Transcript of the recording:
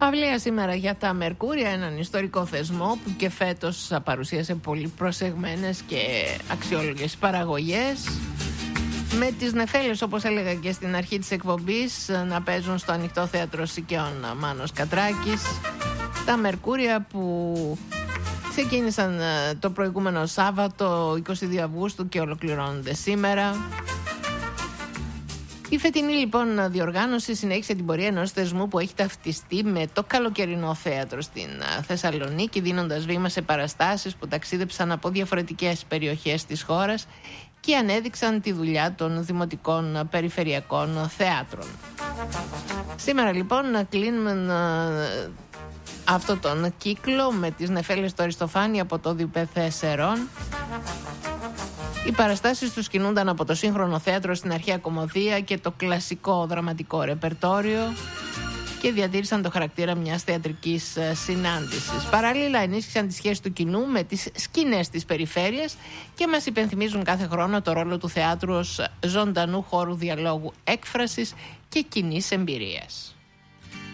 Αυλία σήμερα για τα Μερκούρια, έναν ιστορικό θεσμό που και φέτος παρουσίασε πολύ προσεγμένες και αξιόλογες παραγωγές. Με τις νεφέλες, όπως έλεγα και στην αρχή της εκπομπής, να παίζουν στο Ανοιχτό Θέατρο Σικαιών Μάνος Κατράκης. Τα Μερκούρια που ξεκίνησαν το προηγούμενο Σάββατο 22 Αυγούστου και ολοκληρώνονται σήμερα. Η φετινή λοιπόν διοργάνωση συνέχισε την πορεία ενός θεσμού που έχει ταυτιστεί με το καλοκαιρινό θέατρο στην Θεσσαλονίκη, δίνοντας βήμα σε παραστάσεις που ταξίδεψαν από διαφορετικές περιοχές της χώρας και ανέδειξαν τη δουλειά των δημοτικών περιφερειακών θεάτρων. Σήμερα λοιπόν κλείνουμε αυτόν τον κύκλο με τις νεφέλες του Αριστοφάνη από το Διπεθέ Σερών. Οι παραστάσεις τους κινούνταν από το σύγχρονο θέατρο στην αρχαία κωμωδία και το κλασικό δραματικό ρεπερτόριο και διατήρησαν το χαρακτήρα μιας θεατρικής συνάντησης. Παράλληλα ενίσχυσαν τη σχέση του κοινού με τις σκηνές της περιφέρειας και μας υπενθυμίζουν κάθε χρόνο το ρόλο του θεάτρου ως ζωντανού χώρου διαλόγου, έκφρασης και κοινής εμπειρίας.